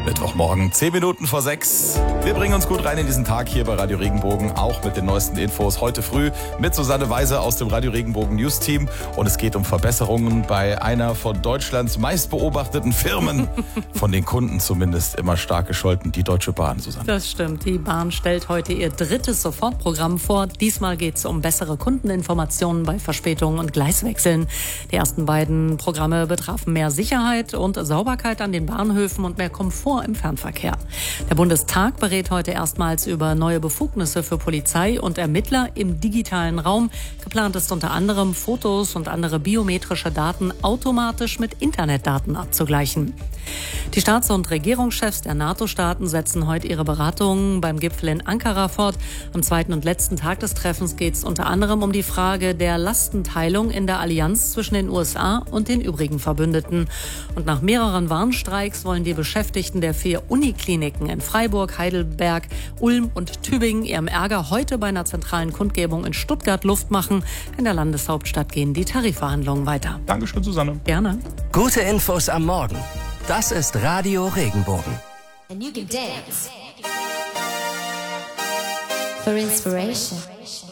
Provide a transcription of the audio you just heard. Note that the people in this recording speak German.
Mittwochmorgen, 10 Minuten vor 6. Wir bringen uns gut rein in diesen Tag hier bei Radio Regenbogen, auch mit den neuesten Infos heute früh mit Susanne Weise aus dem Radio Regenbogen News Team. Und es geht um Verbesserungen bei einer von Deutschlands meist beobachteten Firmen, von den Kunden zumindest immer stark gescholten, die Deutsche Bahn, Susanne. Das stimmt. Die Bahn stellt heute ihr drittes Sofortprogramm vor. Diesmal geht es um bessere Kundeninformationen bei Verspätungen und Gleiswechseln. Die ersten beiden Programme betrafen mehr Sicherheit und Sauberkeit an den Bahnhöfen und mehr Komfort im Fernverkehr. Der Bundestag berät heute erstmals über neue Befugnisse für Polizei und Ermittler im digitalen Raum. Geplant ist unter anderem, Fotos und andere biometrische Daten automatisch mit Internetdaten abzugleichen. Die Staats- und Regierungschefs der NATO-Staaten setzen heute ihre Beratungen beim Gipfel in Ankara fort. Am zweiten und letzten Tag des Treffens geht es unter anderem um die Frage der Lastenteilung in der Allianz zwischen den USA und den übrigen Verbündeten. Und nach mehreren Warnstreiks wollen die Beschäftigten der 4 Unikliniken in Freiburg, Heidelberg, Ulm und Tübingen ihrem Ärger heute bei einer zentralen Kundgebung in Stuttgart Luft machen. In der Landeshauptstadt gehen die Tarifverhandlungen weiter. Dankeschön, Susanne. Gerne. Gute Infos am Morgen. Das ist Radio Regenbogen. And you can dance for inspiration.